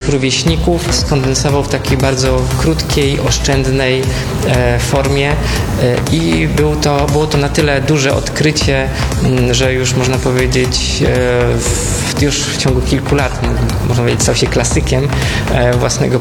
rówieśników skondensował w takiej bardzo krótkiej, oszczędnej formie i było to na tyle duże odkrycie, że już można powiedzieć już w ciągu kilku lat, można powiedzieć, stał się klasykiem własnego